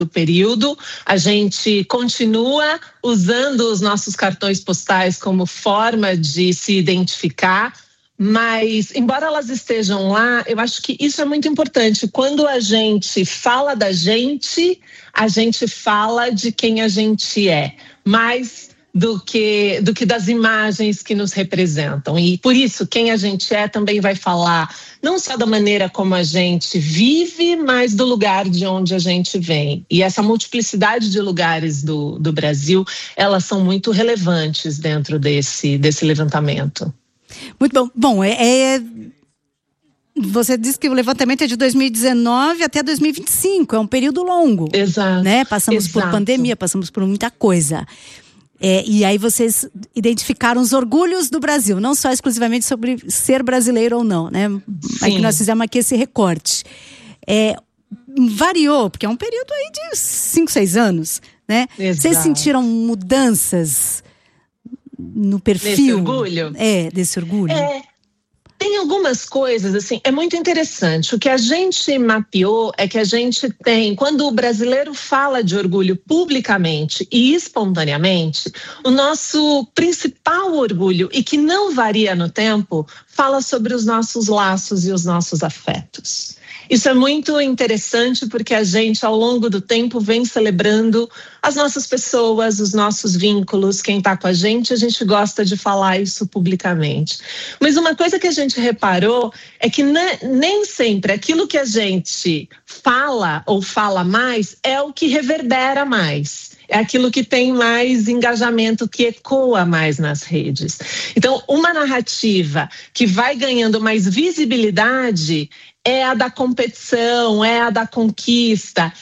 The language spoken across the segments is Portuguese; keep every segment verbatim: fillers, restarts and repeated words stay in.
do período. A gente continua usando os nossos cartões postais como forma de se identificar, mas, embora elas estejam lá, eu acho que isso é muito importante. Quando a gente fala da gente, a gente fala de quem a gente é, mais do que, do que das imagens que nos representam. E, por isso, quem a gente é também vai falar não só da maneira como a gente vive, mas do lugar de onde a gente vem. E essa multiplicidade de lugares do, do Brasil, elas são muito relevantes dentro desse, desse levantamento. Muito bom. Bom, é, é, você disse que o levantamento é de dois mil e dezenove até dois mil e vinte e cinco, é um período longo. Exato. Né? Passamos Exato. por pandemia, passamos por muita coisa. É, e aí vocês identificaram os orgulhos do Brasil, não só exclusivamente sobre ser brasileiro ou não, né? Aí que nós fizemos aqui esse recorte. É, variou, porque é um período aí de cinco, seis anos, né? Exato. Vocês sentiram mudanças no perfil? Desse orgulho? É, desse orgulho. É, tem algumas coisas, assim, é muito interessante. O que a gente mapeou é que a gente tem, quando o brasileiro fala de orgulho publicamente e espontaneamente, o nosso principal orgulho, e que não varia no tempo, fala sobre os nossos laços e os nossos afetos. Isso é muito interessante porque a gente, ao longo do tempo, vem celebrando as nossas pessoas, os nossos vínculos, quem está com a gente, a gente gosta de falar isso publicamente. Mas uma coisa que a gente reparou é que nem sempre aquilo que a gente fala ou fala mais é o que reverbera mais. É aquilo que tem mais engajamento, que ecoa mais nas redes. Então, uma narrativa que vai ganhando mais visibilidade é a da competição, é a da conquista.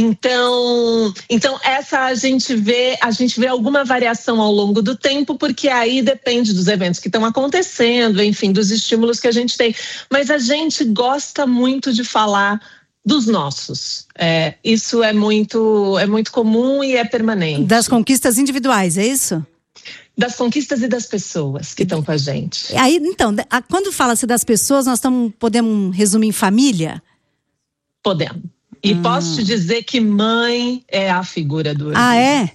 Então, então essa a gente vê, a gente vê alguma variação ao longo do tempo, porque aí depende dos eventos que estão acontecendo, enfim, dos estímulos que a gente tem. Mas a gente gosta muito de falar dos nossos. É, isso é muito, é muito comum e é permanente. Das conquistas individuais, é isso? Das conquistas e das pessoas que estão com a gente. Aí, então, quando fala-se das pessoas, nós tamo, podemos resumir em família? Podemos. E hum. posso te dizer que mãe é a figura do orgulho. Ah, é?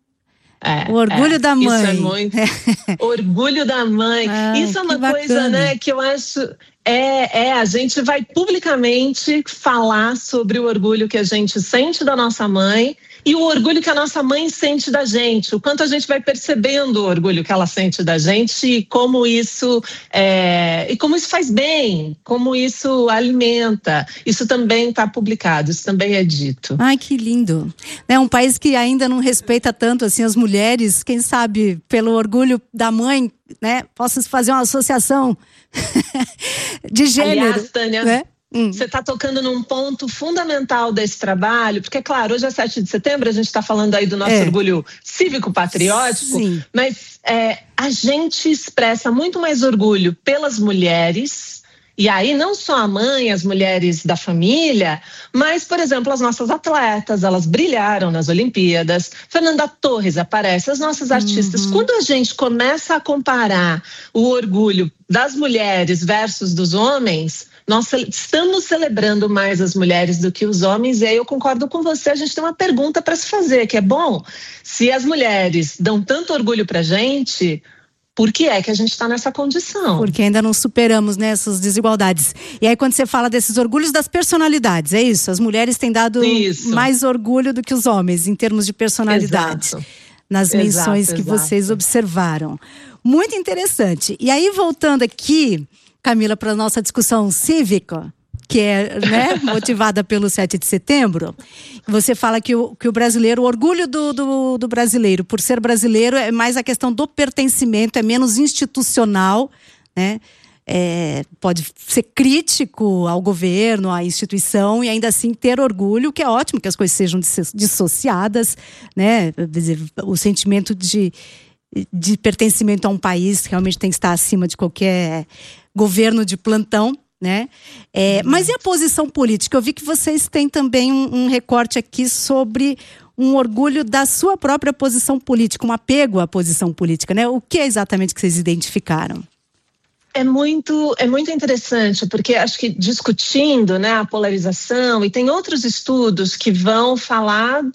É, o orgulho é. da mãe. Isso é muito... orgulho da mãe. Ai, Isso é uma que coisa, bacana. né, que eu acho... É, é, a gente vai publicamente falar sobre o orgulho que a gente sente da nossa mãe e o orgulho que a nossa mãe sente da gente, o quanto a gente vai percebendo o orgulho que ela sente da gente e como isso, é, e como isso faz bem, como isso alimenta. Isso também está publicado, isso também é dito. Ai, que lindo. É um país que ainda não respeita tanto assim as mulheres, quem sabe pelo orgulho da mãe, né? Posso fazer uma associação de gênero. Aliás, Tânia, né? Hum. Você está tocando num ponto fundamental desse trabalho, porque, claro, hoje é sete de setembro, a gente está falando aí do nosso é. orgulho cívico-patriótico, Sim. mas é, a gente expressa muito mais orgulho pelas mulheres, e aí não só a mãe, as mulheres da família, mas, por exemplo, as nossas atletas, elas brilharam nas Olimpíadas, Fernanda Torres aparece, as nossas artistas. Uhum. Quando a gente começa a comparar o orgulho das mulheres versus dos homens, nós estamos celebrando mais as mulheres do que os homens, e aí eu concordo com você, a gente tem uma pergunta para se fazer, que é, bom, se as mulheres dão tanto orgulho para a gente, por que é que a gente está nessa condição? Porque ainda não superamos, né, essas desigualdades. E aí quando você fala desses orgulhos das personalidades, é isso? As mulheres têm dado isso. mais orgulho do que os homens, em termos de personalidade. Exato. Nas menções exato, que exato. vocês observaram. Muito interessante. E aí voltando aqui, Camila, para a nossa discussão cívica, que é, né, motivada pelo sete de setembro, você fala que o, que o brasileiro, o orgulho do, do, do brasileiro, por ser brasileiro, é mais a questão do pertencimento, é menos institucional, né? É, pode ser crítico ao governo, à instituição e ainda assim ter orgulho, que é ótimo que as coisas sejam dissociadas, né? O sentimento de, de pertencimento a um país realmente tem que estar acima de qualquer governo de plantão, né? É, mas e a posição política? Eu vi que vocês têm também um, um recorte aqui sobre um orgulho da sua própria posição política, um apego à posição política, né? O que é exatamente que vocês identificaram? é muito, é muito interessante, porque acho que discutindo, né, a polarização, e tem outros estudos que vão falar